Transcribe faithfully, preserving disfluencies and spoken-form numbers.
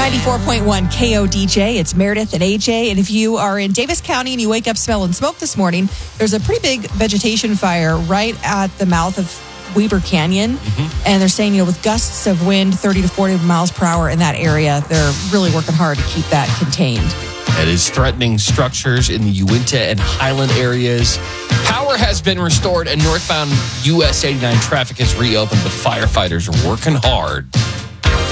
ninety-four point one K O D J. It's Meredith and A J. And if you are in Davis County and you wake up smelling smoke this morning, there's a pretty big vegetation fire right at the mouth of Weber Canyon. Mm-hmm. And they're saying, you know, with gusts of wind, thirty to forty miles per hour in that area, they're really working hard to keep that contained. It is threatening structures in the Uinta and Highland areas. Power has been restored and northbound U S eighty-nine traffic has reopened, but firefighters are working hard